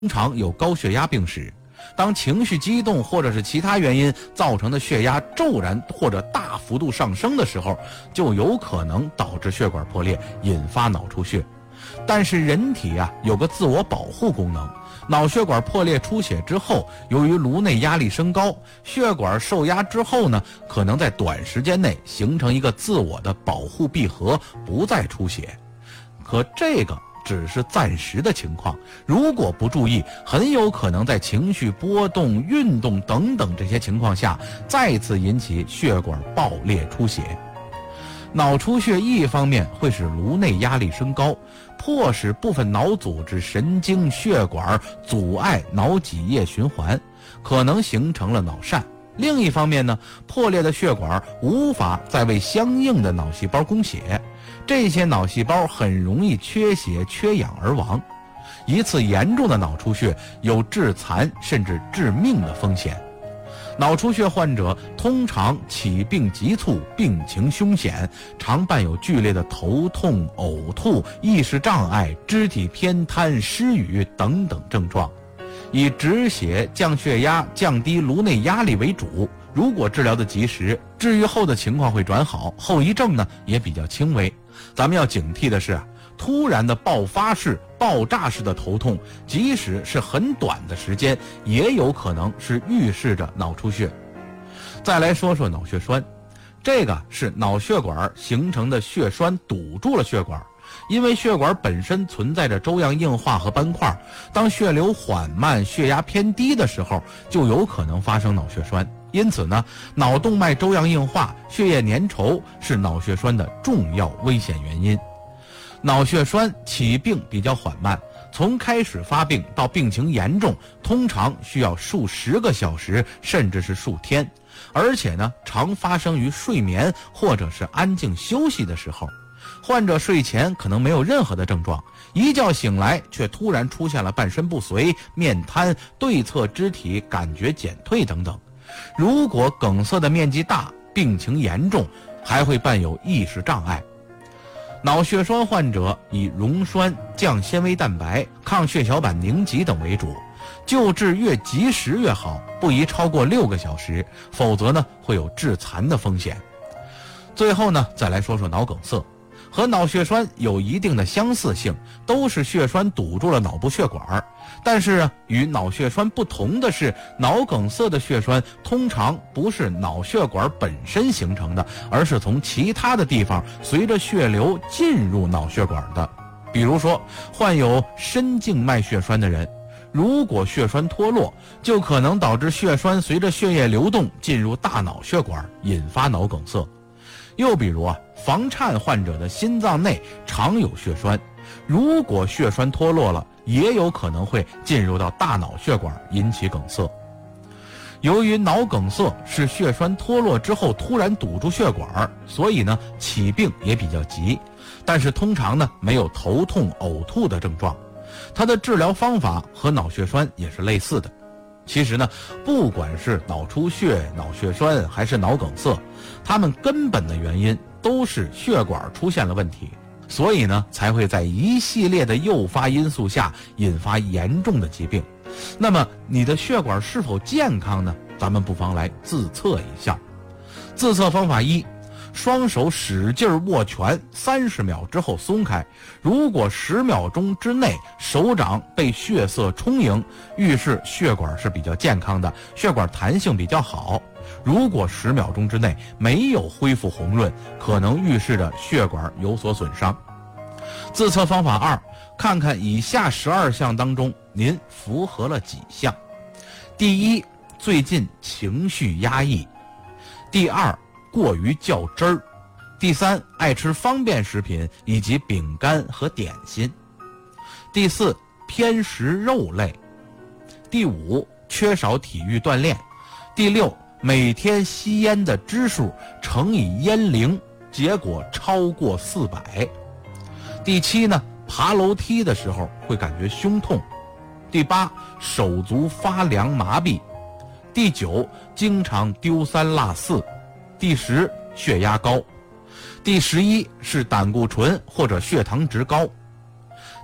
通常有高血压病史。当情绪激动或者是其他原因造成的血压骤然或者大幅度上升的时候，就有可能导致血管破裂，引发脑出血。但是人体有个自我保护功能，脑血管破裂出血之后，由于颅内压力升高，血管受压之后呢，可能在短时间内形成一个自我的保护闭合，不再出血。可这个只是暂时的情况，如果不注意，很有可能在情绪波动、运动等等这些情况下，再次引起血管爆裂出血。脑出血一方面会使颅内压力升高，迫使部分脑组织、神经、血管阻碍脑脊液循环，可能形成了脑疝。另一方面呢，破裂的血管无法再为相应的脑细胞供血，这些脑细胞很容易缺血缺氧而亡。一次严重的脑出血有致残甚至致命的风险。脑出血患者通常起病急促，病情凶险，常伴有剧烈的头痛、呕吐、意识障碍、肢体偏瘫、失语等等症状，以止血、降血压、降低颅内压力为主。如果治疗的及时，治愈后的情况会转好，后遗症呢也比较轻微。咱们要警惕的是，突然的爆发式、爆炸式的头痛，即使是很短的时间，也有可能是预示着脑出血。再来说说脑血栓，这个是脑血管形成的血栓堵住了血管，因为血管本身存在着粥样硬化和斑块，当血流缓慢、血压偏低的时候，就有可能发生脑血栓。因此呢，脑动脉粥样硬化、血液粘稠是脑血栓的重要危险原因。脑血栓起病比较缓慢，从开始发病到病情严重，通常需要数十个小时，甚至是数天，而且呢，常发生于睡眠或者是安静休息的时候。患者睡前可能没有任何的症状，一觉醒来却突然出现了半身不遂、面瘫、对侧肢体感觉减退等等。如果梗塞的面积大，病情严重，还会伴有意识障碍。脑血栓患者以溶栓、降纤维蛋白、抗血小板凝集等为主，救治越及时越好，不宜超过6个小时，否则呢会有致残的风险。最后呢，再来说说脑梗塞，和脑血栓有一定的相似性，都是血栓堵住了脑部血管。但是与脑血栓不同的是，脑梗塞的血栓通常不是脑血管本身形成的，而是从其他的地方随着血流进入脑血管的。比如说，患有深静脉血栓的人，如果血栓脱落，就可能导致血栓随着血液流动进入大脑血管，引发脑梗塞。又比如房颤患者的心脏内常有血栓，如果血栓脱落了，也有可能会进入到大脑血管，引起梗塞。由于脑梗塞是血栓脱落之后突然堵住血管，所以呢起病也比较急，但是通常呢没有头痛、呕吐的症状。它的治疗方法和脑血栓也是类似的。其实呢，不管是脑出血、脑血栓还是脑梗塞，它们根本的原因都是血管出现了问题，所以呢才会在一系列的诱发因素下引发严重的疾病。那么你的血管是否健康呢？咱们不妨来自测一下。自测方法1，双手使劲握拳30秒之后松开，如果10秒钟之内手掌被血色充盈，预示血管是比较健康的，血管弹性比较好。如果10秒钟之内没有恢复红润，可能预示着血管有所损伤。自测方法2，看看以下12项当中您符合了几项。第1，最近情绪压抑。第2，过于较真儿。第3，爱吃方便食品以及饼干和点心。第4，偏食肉类。第5，缺少体育锻炼。第6，每天吸烟的支数乘以烟龄，结果超过400。第7呢，爬楼梯的时候会感觉胸痛。第8，手足发凉麻痹。第9，经常丢三落四。第10，血压高。第11是胆固醇或者血糖值高。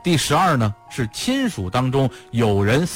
第12呢是亲属当中有人